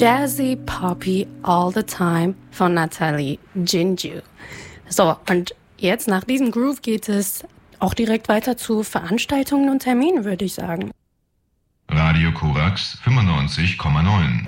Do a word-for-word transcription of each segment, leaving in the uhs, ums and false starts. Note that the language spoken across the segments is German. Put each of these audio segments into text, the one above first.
Jazzy Poppy All the Time von Nathalie Jinju. So, und jetzt nach diesem Groove geht es auch direkt weiter zu Veranstaltungen und Terminen, würde ich sagen. Radio Korax fünfundneunzig Komma neun.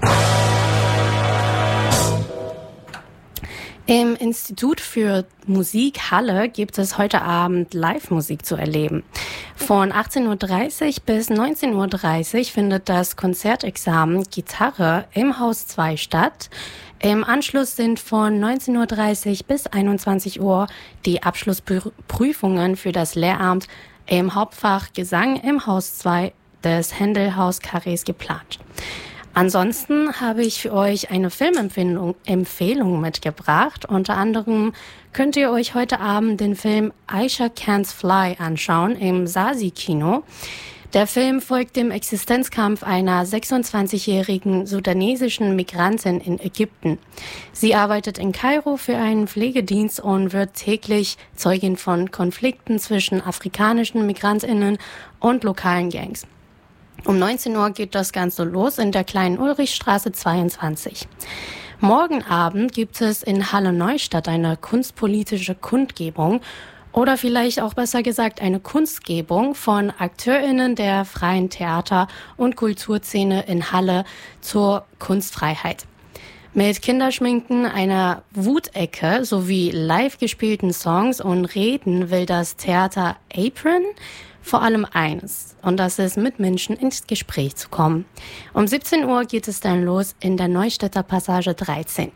Im Institut für Musik Halle gibt es heute Abend Live-Musik zu erleben. Von achtzehn Uhr dreißig bis neunzehn Uhr dreißig findet das Konzertexamen Gitarre im Haus zwei statt. Im Anschluss sind von neunzehn Uhr dreißig bis einundzwanzig Uhr die Abschlussprüfungen für das Lehramt im Hauptfach Gesang im Haus zwei des Händel-Haus-Carrés geplant. Ansonsten habe ich für euch eine Filmempfehlung Empfehlung mitgebracht. Unter anderem könnt ihr euch heute Abend den Film Aisha Can't Fly anschauen im Sasi-Kino. Der Film folgt dem Existenzkampf einer sechsundzwanzigjährigen sudanesischen Migrantin in Ägypten. Sie arbeitet in Kairo für einen Pflegedienst und wird täglich Zeugin von Konflikten zwischen afrikanischen MigrantInnen und lokalen Gangs. Um neunzehn Uhr geht das Ganze los in der kleinen Ulrichstraße zweiundzwanzig. Morgen Abend gibt es in Halle-Neustadt eine kunstpolitische Kundgebung oder vielleicht auch besser gesagt eine Kunstgebung von AkteurInnen der freien Theater- und Kulturszene in Halle zur Kunstfreiheit. Mit Kinderschminken, einer Wutecke sowie live gespielten Songs und Reden will das Theater Apron vor allem eines, und das ist, mit Menschen ins Gespräch zu kommen. Um siebzehn Uhr geht es dann los in der Neustädter Passage dreizehn.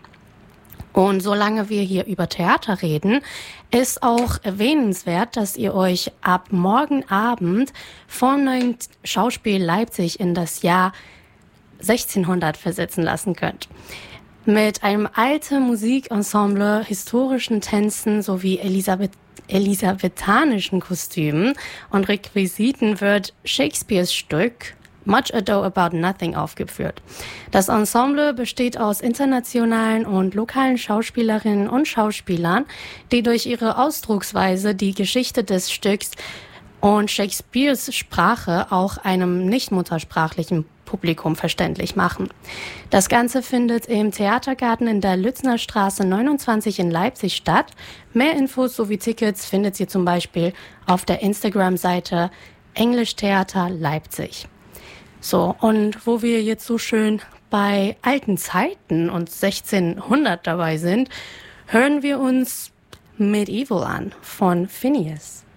Und solange wir hier über Theater reden, ist auch erwähnenswert, dass ihr euch ab morgen Abend vom neuen Schauspiel Leipzig in das Jahr sechzehnhundert versetzen lassen könnt. Mit einem alten Musikensemble, historischen Tänzen sowie Elisabeth elisabethanischen Kostümen und Requisiten wird Shakespeares Stück Much Ado About Nothing aufgeführt. Das Ensemble besteht aus internationalen und lokalen Schauspielerinnen und Schauspielern, die durch ihre Ausdrucksweise die Geschichte des Stücks und Shakespeares Sprache auch einem nicht-muttersprachlichen Publikum verständlich machen. Das Ganze findet im Theatergarten in der Lützner Straße neunundzwanzig in Leipzig statt. Mehr Infos sowie Tickets findet ihr zum Beispiel auf der Instagram-Seite Englisch Theater Leipzig. So, und wo wir jetzt so schön bei alten Zeiten und sechzehnhundert dabei sind, hören wir uns Medieval an von Phineas.